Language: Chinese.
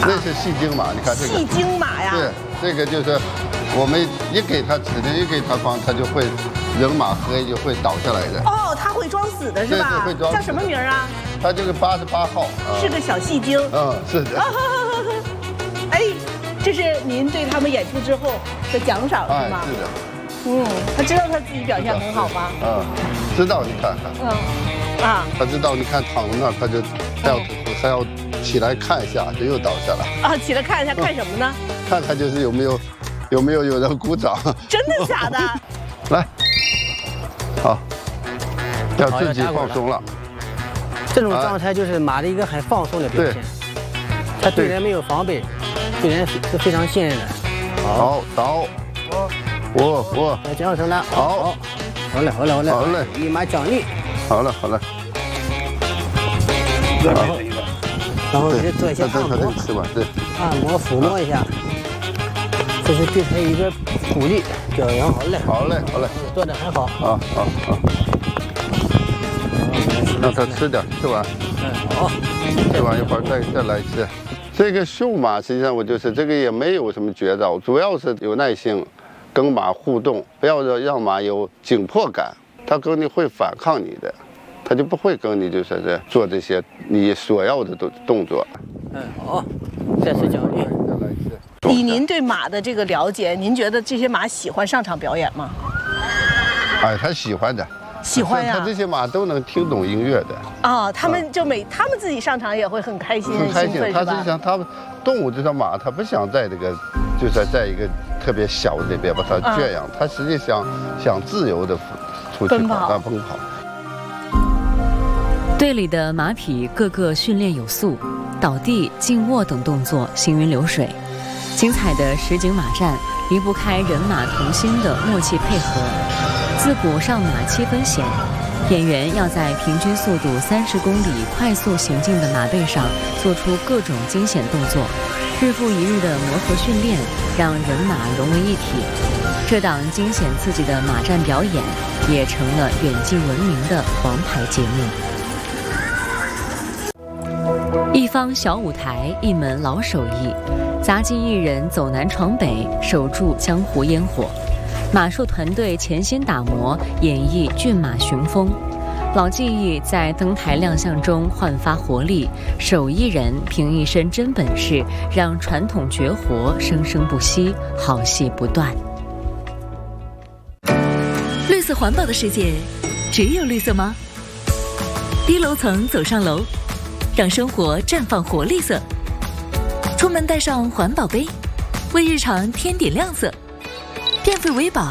那是戏精马，你看这个。 戏精马呀。 对，这个就是我们一给它指令，一给它光，它就会人马合一就会倒下来的。 哦，它会装死的是吧？ 对，会装死。 叫什么名啊？ 它这个88号。 是个小戏精。 嗯，是的。 哎，这是您对他们演出之后的奖赏是吗？ 是的。 他知道他自己表现很好吗？ 知道，你看看。他知道，你看躺在那儿，他就还要起来看一下，就又倒下来。 起来看一下，看什么呢？ 看看就是有没有人鼓掌。 真的假的？ 来，好，要自己放松了。 这种状态就是马的一个很放松的表现，它对人没有防备，对人是非常信任的。 好，倒。我奖绳了。好嘞，立马奖励。好了。然后是做一些按摩， 是吧？对， 按摩抚摸一下，这是对他一个鼓励，表扬。好嘞，做得很好。 让他吃点，吃完。 好， 吃完一会儿再来吃。这个秀马实际上我就是这个也没有什么绝招，主要是有耐心，跟马互动，不要让马有紧迫感，它跟你会反抗你的。他就不会跟你就是做这些你所要的动作。 好，再次奖励。 以您对马的这个了解，您觉得这些马喜欢上场表演吗？ 他喜欢的。 喜欢呀。 他这些马都能听懂音乐的。 他们自己上场也会很开心， 很开心。他是是想他们动物这条马，它不想在这个就是在一个特别小的里边把它圈养，它实际想自由的出去奔跑。 队里的马匹个个训练有素，倒地、静卧等动作行云流水。精彩的实景马战离不开人马同心的默契配合。自古上马七分险，演员要在平均速度30公里快速行进的马背上做出各种惊险动作。日复一日的磨合训练，让人马融为一体。这档惊险刺激的马战表演，也成了远近闻名的王牌节目。一方小舞台，一门老手艺，杂技艺人走南闯北，守住江湖烟火。马术团队潜心打磨，演绎骏马雄风。老技艺在登台亮相中焕发活力，手艺人凭一身真本事，让传统绝活生生不息，好戏不断。 绿色环保的世界，只有绿色吗？低楼层走上楼，让生活绽放活力色。出门带上环保杯，为日常添点亮色。电费维保，